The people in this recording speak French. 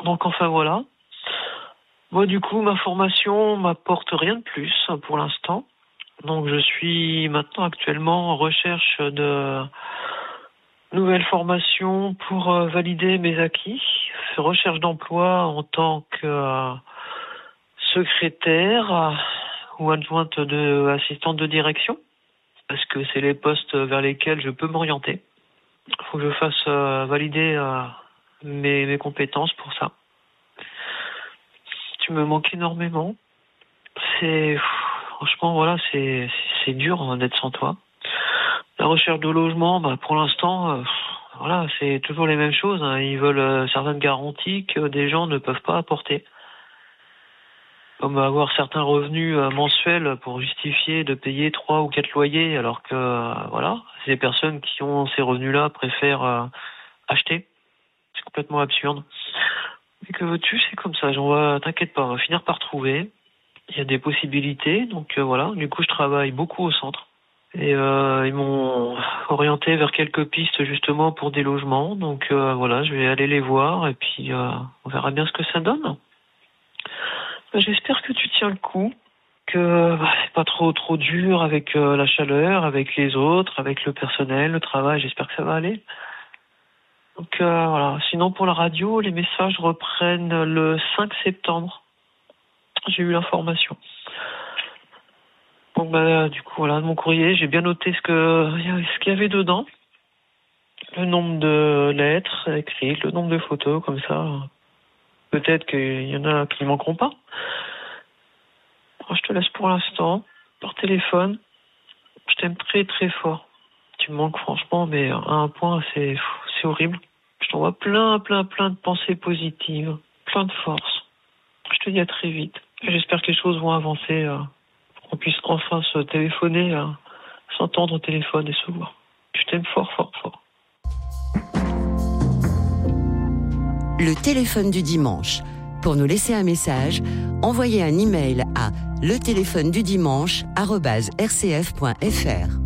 Donc enfin voilà. Moi du coup ma formation m'apporte rien de plus pour l'instant. Donc je suis maintenant actuellement en recherche de nouvelles formations pour valider mes acquis. Recherche d'emploi en tant que secrétaire ou adjointe de assistante de direction. Parce que c'est les postes vers lesquels je peux m'orienter. Il faut que je fasse valider mes compétences pour ça. Tu me manques énormément. Franchement, voilà, c'est dur d'être sans toi. La recherche de logement, pour l'instant, voilà, c'est toujours les mêmes choses. Ils veulent certaines garanties que des gens ne peuvent pas apporter. Comme avoir certains revenus mensuels pour justifier de payer 3 ou 4 loyers, alors que, voilà, ces personnes qui ont ces revenus-là préfèrent acheter. C'est complètement absurde. Mais que veux-tu, c'est comme ça. T'inquiète pas, on va finir par trouver. Il y a des possibilités, donc voilà. Du coup, je travaille beaucoup au centre. Et ils m'ont orienté vers quelques pistes justement pour des logements. Donc voilà, je vais aller les voir et puis on verra bien ce que ça donne. J'espère que tu tiens le coup, que c'est pas trop dur avec la chaleur, avec les autres, avec le personnel, le travail. J'espère que ça va aller. Donc voilà. Sinon pour la radio, les messages reprennent le 5 septembre. J'ai eu l'information. Donc du coup voilà, mon courrier, j'ai bien noté ce qu'il y avait dedans. Le nombre de lettres écrites, le nombre de photos, comme ça. Peut-être qu'il y en a qui ne manqueront pas. Je te laisse pour l'instant, par téléphone. Je t'aime très très fort. Tu me manques franchement, mais à un point, c'est horrible. Je t'envoie plein de pensées positives, plein de force. Je te dis à très vite. J'espère que les choses vont avancer, pour qu'on puisse enfin se téléphoner, s'entendre au téléphone et se voir. Je t'aime fort, fort, fort. Le téléphone du dimanche. Pour nous laisser un message, envoyez un email à letéléphonedudimanche@rcf.fr.